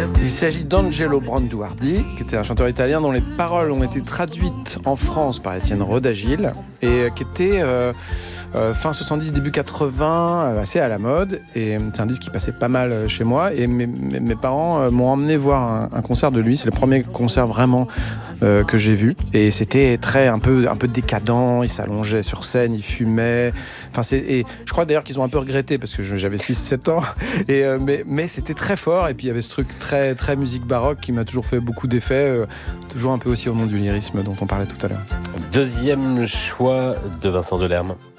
Il s'agit d'Angelo Branduardi, qui était un chanteur italien dont les paroles ont été traduites en France par Étienne Rodagil et qui était fin 70, début 80, assez à la mode. Et c'est un disque qui passait pas mal chez moi. Et mes parents m'ont emmené voir un concert de lui. C'est le premier concert vraiment que j'ai vu. Et c'était un peu décadent. Il s'allongeait sur scène, il fumait. Et je crois d'ailleurs qu'ils ont un peu regretté parce que j'avais 6-7 ans. Mais c'était très fort. Et puis il y avait ce truc très, très musique baroque qui m'a toujours fait beaucoup d'effet. Toujours un peu aussi au nom du lyrisme dont on parlait tout à l'heure. Deuxième choix de Vincent Delerme.